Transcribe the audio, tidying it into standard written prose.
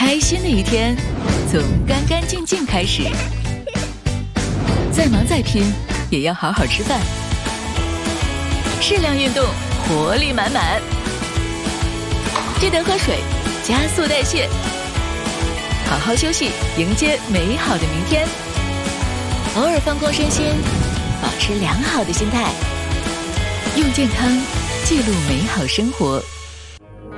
开心的一天从干干净净开始，再忙再拼也要好好吃饭，适量运动，活力满满。记得喝水，加速代谢，好好休息，迎接美好的明天。偶尔放空身心，保持良好的心态，用健康记录美好生活。